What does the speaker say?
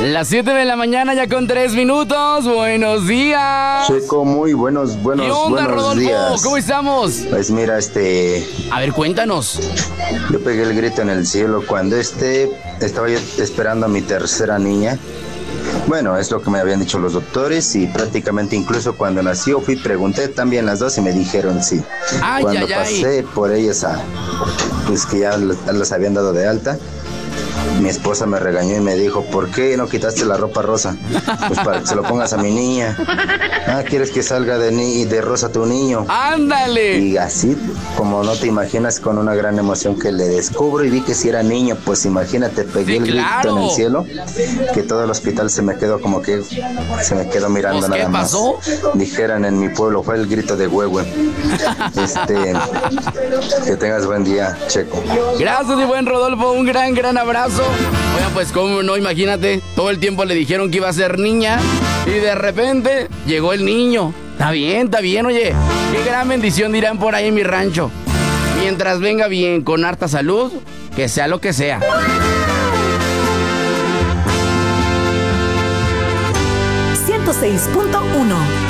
Las 7 de la mañana ya con 3 minutos. Buenos días. Checo, muy buenos ¿Qué onda, buenos Rodolfo? días. ¿Cómo estamos? Pues mira, A ver, cuéntanos. yo pegué el grito en el cielo cuando estaba yo esperando a mi tercera niña. Bueno, es lo que me habían dicho los doctores y prácticamente incluso cuando nació pregunté también las dos y me dijeron sí. Ay, Cuando ay, ay. pasé por ellas pues que ya las habían dado de alta, mi esposa me regañó y me dijo, ¿por qué no quitaste la ropa rosa? Pues para que se lo pongas a mi niña. Ah, ¿quieres que salga de rosa tu niño? ¡Ándale! Y así, como no te imaginas, con una gran emoción que le descubro y vi que si era niño, pues imagínate, pegué Sí, el grito claro. en el cielo, que todo el hospital se me quedó como que se me quedó mirando Pues, ¿qué nada más. pasó? Dijeran en mi pueblo, fue el grito de huehue. Que tengas buen día, Checo. Gracias, mi buen Rodolfo. Un gran abrazo. Oigan, pues cómo no, imagínate. Todo el tiempo le dijeron que iba a ser niña y de repente llegó el niño. Está bien, oye. Qué gran bendición dirán por ahí en mi rancho. Mientras venga bien, con harta salud, que sea lo que sea. 106.1